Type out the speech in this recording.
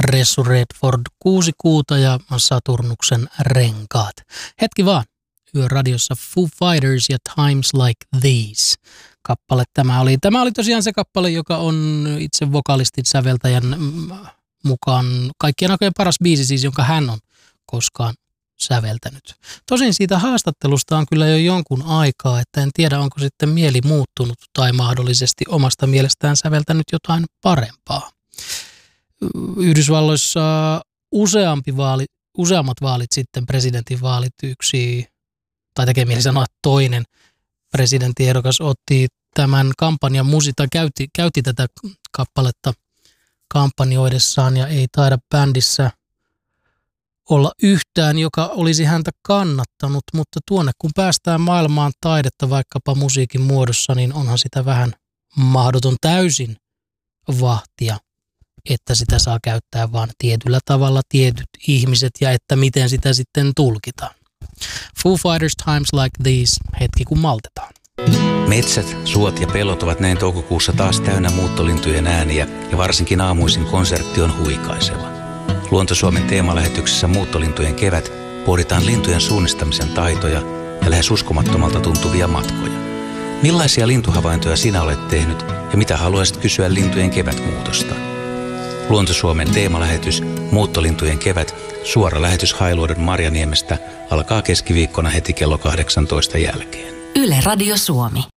Ressu Redford 6 kuuta ja Saturnuksen renkaat. Hetki vaan, Yöradiossa Foo Fighters ja Times Like These. Kappale tämä oli tosiaan se kappale, joka on itse vokalistin säveltäjän mukaan kaikkien aikojen paras biisi siis, jonka hän on koskaan säveltänyt. Tosin siitä haastattelusta on kyllä jo jonkun aikaa, että en tiedä onko sitten mieli muuttunut tai mahdollisesti omasta mielestään säveltänyt jotain parempaa. Yhdysvalloissa useammat vaalit sitten, presidentinvaalit, tai tekee mieli sanoa toinen presidenttiehdokas otti tämän kampanjan käytti tätä kappaletta kampanjoidessaan ja ei taida bändissä olla yhtään, joka olisi häntä kannattanut, mutta tuonne kun päästään maailmaan taidetta vaikkapa musiikin muodossa, niin onhan sitä vähän mahdoton täysin vahtia, että sitä saa käyttää vaan tietyllä tavalla tietyt ihmiset ja että miten sitä sitten tulkitaan. Foo Fighters Times Like These, hetki kun maltetaan. Metsät, suot ja pellot ovat näin toukokuussa taas täynnä muuttolintujen ääniä ja varsinkin aamuisin konsertti on huikaiseva. Luonto-Suomen teemalähetyksessä Muuttolintujen kevät pohditaan lintujen suunnistamisen taitoja ja lähes uskomattomalta tuntuvia matkoja. Millaisia lintuhavaintoja sinä olet tehnyt ja mitä haluaisit kysyä lintujen kevätmuutosta? Luonto-Suomen teemalähetys Muuttolintujen kevät, suora lähetys Hailuodon Marjaniemestä alkaa keskiviikkona heti kello 18 jälkeen. Yle Radio Suomi.